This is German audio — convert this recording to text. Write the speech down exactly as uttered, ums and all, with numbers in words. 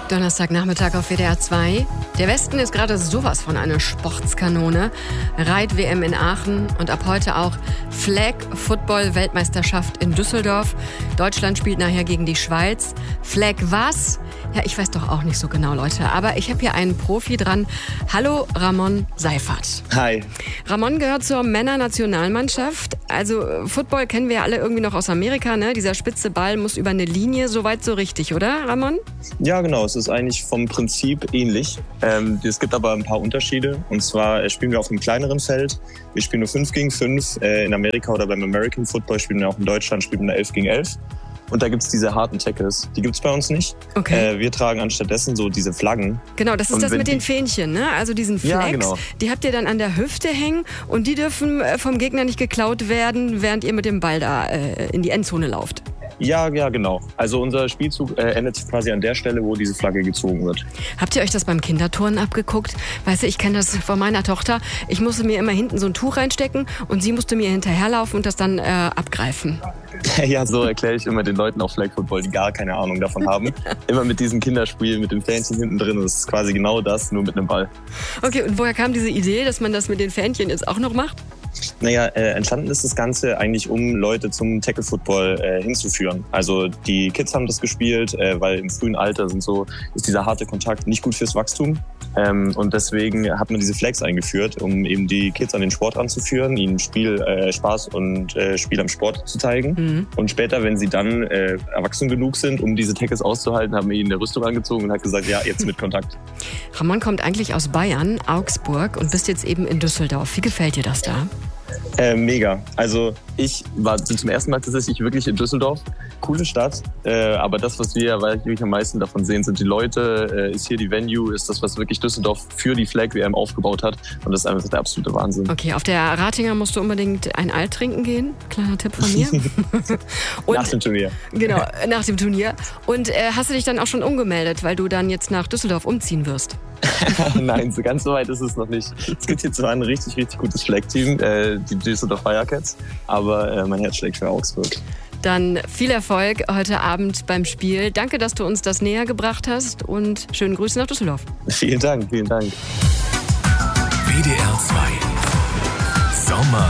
Donnerstagnachmittag auf W D R zwei. Der Westen ist gerade sowas von einer Sportskanone. Reit-W M in Aachen und ab heute auch Flag-Football-Weltmeisterschaft in Düsseldorf. Deutschland spielt nachher gegen die Schweiz. Flag was? Ja, ich weiß doch auch nicht so genau, Leute. Aber ich habe hier einen Profi dran. Hallo, Ramon Seiffert. Hi. Ramon gehört zur Männernationalmannschaft. Also Football kennen wir ja alle irgendwie noch aus Amerika, ne? Dieser spitze Ball muss über eine Linie, soweit so richtig, oder, Ramon? Ja, genau. Es ist eigentlich vom Prinzip ähnlich. Ähm, es gibt aber ein paar Unterschiede. Und zwar spielen wir auf einem kleineren Feld. Wir spielen nur fünf gegen fünf. Äh, in Amerika oder beim American Football spielen wir auch in Deutschland, spielen wir elf gegen elf. Und da gibt's diese harten Tackles. Die gibt's bei uns nicht. Okay. Äh, wir tragen anstattdessen so diese Flaggen. Genau, das ist und das mit die, den Fähnchen, ne? Also diesen Flags. Ja, genau. Die habt ihr dann an der Hüfte hängen und die dürfen vom Gegner nicht geklaut werden, während ihr mit dem Ball da äh, in die Endzone lauft. Ja, ja, genau. Also unser Spielzug äh, endet quasi an der Stelle, wo diese Flagge gezogen wird. Habt ihr euch das beim Kinderturnen abgeguckt? Weißt du, ich kenne das von meiner Tochter. Ich musste mir immer hinten so ein Tuch reinstecken und sie musste mir hinterherlaufen und das dann äh, abgreifen. Ja, so erkläre ich immer den Leuten auf Flag Football, die gar keine Ahnung davon haben. Immer mit diesen Kinderspielen, mit den Fähnchen hinten drin. Das ist quasi genau das, nur mit einem Ball. Okay, und woher kam diese Idee, dass man das mit den Fähnchen jetzt auch noch macht? Naja, äh, entstanden ist das Ganze eigentlich, um Leute zum Tackle-Football äh, hinzuführen. Also die Kids haben das gespielt, äh, weil im frühen Alter sind so, ist dieser harte Kontakt nicht gut fürs Wachstum. Ähm, und deswegen hat man diese Flags eingeführt, um eben die Kids an den Sport ranzuführen, ihnen Spiel, äh, Spaß und äh, Spiel am Sport zu zeigen. Mhm. Und später, wenn sie dann äh, erwachsen genug sind, um diese Tackles auszuhalten, haben wir ihnen eine Rüstung angezogen und hat gesagt, ja, jetzt mit Kontakt. Ramon kommt eigentlich aus Bayern, Augsburg, und bist jetzt eben in Düsseldorf. Wie gefällt dir das da? Äh, mega. Also ich war zum ersten Mal tatsächlich wirklich in Düsseldorf. Coole Stadt, äh, aber das, was wir wirklich am meisten davon sehen, sind die Leute, äh, ist hier die Venue, ist das, was wirklich Düsseldorf für die Flag-W M aufgebaut hat, und das ist einfach der absolute Wahnsinn. Okay, auf der Ratinger musst du unbedingt ein Alt trinken gehen, kleiner Tipp von mir. Und, nach dem Turnier. Genau, nach dem Turnier. Und äh, hast du dich dann auch schon umgemeldet, weil du dann jetzt nach Düsseldorf umziehen wirst? Nein, so ganz so weit ist es noch nicht. Es gibt hier zwar ein richtig, richtig gutes Flag-Team, äh, die Düsseldorf Firecats, aber äh, mein Herz schlägt für Augsburg. Dann viel Erfolg heute Abend beim Spiel. Danke, dass du uns das näher gebracht hast und schönen Grüße nach Düsseldorf. Vielen Dank, vielen Dank. W D R zwei Sommer